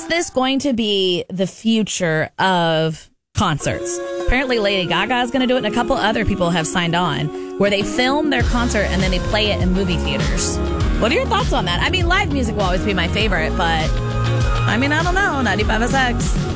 Is this going to be the future of concerts? Apparently Lady Gaga is going to do it, and a couple other people have signed on, where they film their concert and then they play it in movie theaters. What are your thoughts on that? I mean, live music will always be my favorite, but I mean, I don't know. 95SX.